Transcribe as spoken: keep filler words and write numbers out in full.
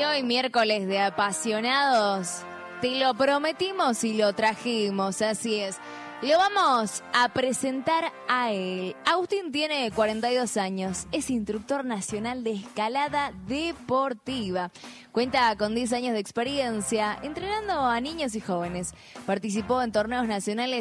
Y hoy, miércoles de apasionados, te lo prometimos y lo trajimos, así es. Lo vamos a presentar a él. Agustín tiene cuarenta y dos años, es instructor nacional de escalada deportiva. Cuenta con diez años de experiencia entrenando a niños y jóvenes. Participó en torneos nacionales